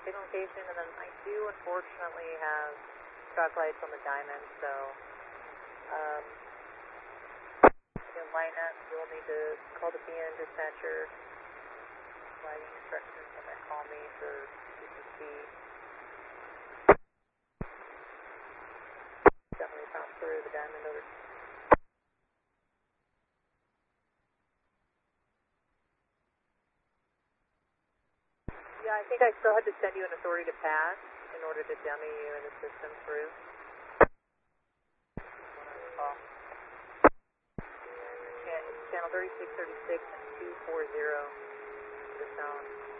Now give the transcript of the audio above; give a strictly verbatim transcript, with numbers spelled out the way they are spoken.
signal location, and then I do unfortunately have shock lights on the diamond, so um, you'll line up, you'll need to call the B N dispatcher, providing instructions, and then call me for C C C. Definitely bounce through the diamond over. Yeah, I think I still had to send you an authority to pass in order to dummy you in the system through. Call. Channel thirty-six thirty-six and two four zero to the sound.